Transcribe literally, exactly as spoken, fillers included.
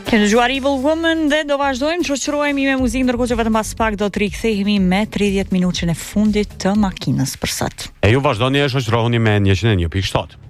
Kemi dëgjuar Evil Woman dhe do vazhdojmë të shoqërohemi me muzikë, ndërkohë që vetëm pas pak do të rikthehemi me tridhjetë minutën e fundit të makinës për sot. E ju vazhdoni e shoqërohuni me njëqind e një pikë shtat.